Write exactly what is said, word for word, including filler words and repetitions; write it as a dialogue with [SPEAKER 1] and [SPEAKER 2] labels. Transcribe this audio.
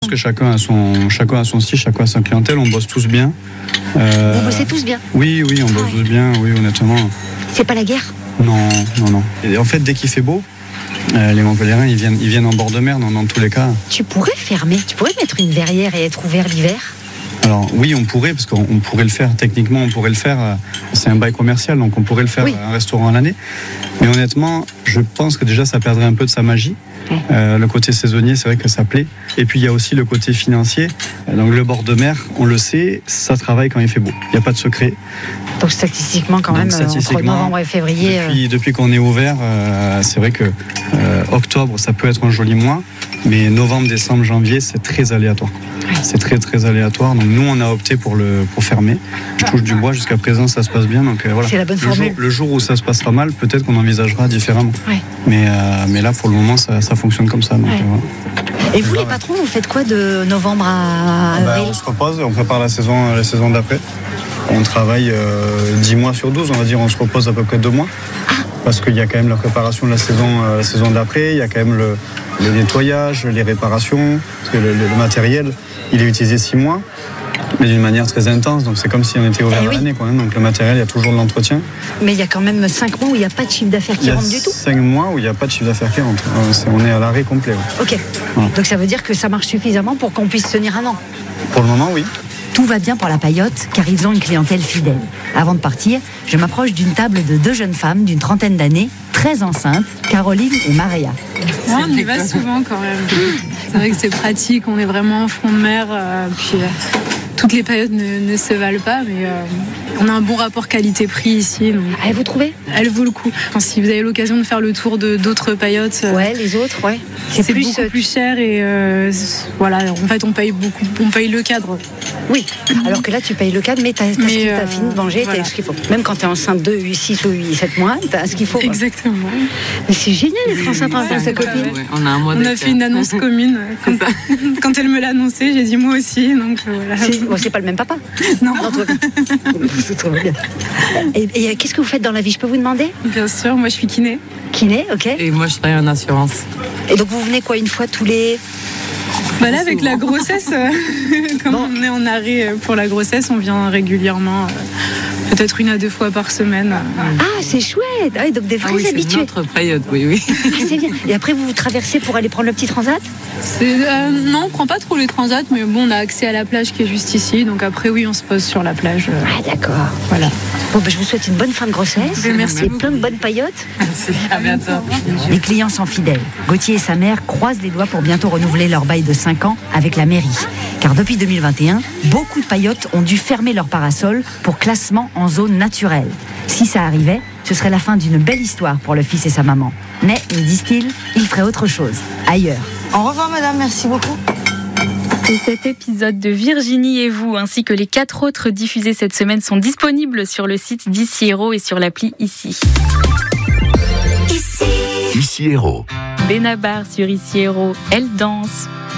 [SPEAKER 1] que chacun a son, chacun a son style, chacun a sa clientèle. On bosse tous bien.
[SPEAKER 2] Euh... Vous bossez tous bien?
[SPEAKER 1] Oui, oui, on bosse ah, tous oui. bien, oui, honnêtement.
[SPEAKER 2] C'est pas la guerre?
[SPEAKER 1] Non, non, non. Et en fait, dès qu'il fait beau, euh, les Montpelliérains, ils viennent, ils viennent en bord de mer dans, dans tous les cas.
[SPEAKER 2] Tu pourrais fermer, tu pourrais mettre une verrière et être ouvert l'hiver?
[SPEAKER 1] Alors oui, on pourrait, parce qu'on pourrait le faire, techniquement on pourrait le faire, c'est un bail commercial, donc on pourrait le faire oui. un restaurant à l'année. Mais honnêtement, je pense que déjà ça perdrait un peu de sa magie. Oui. Euh, le côté saisonnier, c'est vrai que ça plaît. Et puis il y a aussi le côté financier. Donc le bord de mer, on le sait, ça travaille quand il fait beau. Il n'y a pas de secret.
[SPEAKER 2] Donc statistiquement quand donc, même, statistiquement, entre novembre et février...
[SPEAKER 1] Depuis, euh... depuis qu'on est ouvert, euh, c'est vrai que euh, octobre, ça peut être un joli mois. Mais novembre, décembre, janvier, c'est très aléatoire. Oui. C'est très très aléatoire. Donc nous, on a opté pour le pour fermer. Je touche du bois. Jusqu'à présent, ça se passe bien. Donc euh, voilà.
[SPEAKER 2] C'est la bonne
[SPEAKER 1] le
[SPEAKER 2] formule.
[SPEAKER 1] Jour, le jour où ça se passera mal, peut-être qu'on envisagera différemment.
[SPEAKER 2] Oui.
[SPEAKER 1] Mais euh, mais là, pour le moment, ça, ça fonctionne comme ça. Donc,
[SPEAKER 2] oui.
[SPEAKER 1] euh, voilà.
[SPEAKER 2] Et vous, les patrons, vous faites quoi de novembre à avril?
[SPEAKER 1] Ben, on se repose. On prépare la saison la saison d'après. On travaille euh, dix mois sur douze, on va dire. On se repose à peu près deux mois.
[SPEAKER 2] Ah.
[SPEAKER 1] Parce qu'il y a quand même la préparation de la saison, euh, la saison d'après. Il y a quand même le, le nettoyage, les réparations. Parce que le, le, le matériel, il est utilisé six mois, mais d'une manière très intense. Donc c'est comme si on était ouvert
[SPEAKER 2] eh oui.
[SPEAKER 1] l'année, quoi, hein. Donc le matériel, il y a toujours de l'entretien.
[SPEAKER 2] Mais il y a quand même cinq mois où il n'y a pas de chiffre d'affaires qui rentre du tout.
[SPEAKER 1] cinq mois où il n'y a pas de chiffre d'affaires qui rentre. On est à l'arrêt complet. Ouais.
[SPEAKER 2] Ok. Voilà. Donc ça veut dire que ça marche suffisamment pour qu'on puisse tenir un an?
[SPEAKER 1] Pour le moment, oui.
[SPEAKER 2] Tout va bien pour la Paillote, car ils ont une clientèle fidèle. Avant de partir, je m'approche d'une table de deux jeunes femmes d'une trentaine d'années, très enceintes, Caroline et Maria.
[SPEAKER 3] Ouais, on y va souvent quand même. C'est vrai que c'est pratique, on est vraiment en front de mer. Euh, puis, euh, toutes les paillotes ne, ne se valent pas, mais euh, on a un bon rapport qualité-prix ici. Donc...
[SPEAKER 2] Ah, vous trouvez?
[SPEAKER 3] Elle vaut le coup. Enfin, si vous avez l'occasion de faire le tour de d'autres paillotes, euh,
[SPEAKER 2] ouais, les autres, ouais.
[SPEAKER 3] C'est, c'est plus, beaucoup euh... plus cher et euh, voilà. En fait, on paye beaucoup, on paye le cadre.
[SPEAKER 2] Oui. Alors que là, tu payes le cadre, mais t'as, t'as mais ce que t'as euh, fini de manger, voilà. T'as ce qu'il faut. Même quand t'es enceinte de huit, six ou huit, sept mois, t'as ce qu'il faut.
[SPEAKER 3] Exactement.
[SPEAKER 2] Mais c'est génial d'être enceinte avec sa copine.
[SPEAKER 3] Ouais, on a un mois. On a fait une annonce commune. Quand, quand elle me l'a annoncé, j'ai dit moi aussi. Donc voilà.
[SPEAKER 2] C'est, bon, c'est pas le même papa.
[SPEAKER 3] Non.
[SPEAKER 2] non toi... c'est trop bien. Et, et qu'est-ce que vous faites dans la vie? Je peux vous demander?
[SPEAKER 3] Bien sûr, moi je suis kiné.
[SPEAKER 2] Kiné, ok.
[SPEAKER 4] Et moi je travaille en assurance.
[SPEAKER 2] Et donc vous venez quoi, une fois tous les...
[SPEAKER 3] Bah là, avec la grossesse, euh, comme bon. on est en arrêt pour la grossesse, on vient régulièrement, euh, peut-être une à deux fois par semaine.
[SPEAKER 2] Ah, c'est chouette. Ah, donc des vrais
[SPEAKER 4] ah oui,
[SPEAKER 2] habitués.
[SPEAKER 4] C'est notre période, oui, oui.
[SPEAKER 2] Ah, c'est bien. Et après, vous vous traversez pour aller prendre le petit transat?
[SPEAKER 3] c'est, euh, Non, on prend pas trop les transats, mais bon, on a accès à la plage qui est juste ici. Donc après, oui, on se pose sur la plage. Euh,
[SPEAKER 2] ah, d'accord.
[SPEAKER 3] Voilà.
[SPEAKER 2] Bon, ben, je vous souhaite une bonne fin de grossesse.
[SPEAKER 3] Ben, merci.
[SPEAKER 2] Et plein de bonnes paillotes.
[SPEAKER 4] Merci, à bientôt.
[SPEAKER 2] Les clients sont fidèles. Gauthier et sa mère croisent les doigts pour bientôt renouveler leur bail de cinq ans avec la mairie. Car depuis deux mille vingt et un, beaucoup de paillotes ont dû fermer leur parasol pour classement en zone naturelle. Si ça arrivait, ce serait la fin d'une belle histoire pour le fils et sa maman. Mais, me disent-ils, ils feraient autre chose, ailleurs.
[SPEAKER 5] Au revoir madame, merci beaucoup.
[SPEAKER 6] Et cet épisode de Virginie et vous, ainsi que les quatre autres diffusés cette semaine, sont disponibles sur le site d'Ici Héros et sur l'appli Ici.
[SPEAKER 7] Ici Héros.
[SPEAKER 6] Benabar sur Ici Héros, elle danse.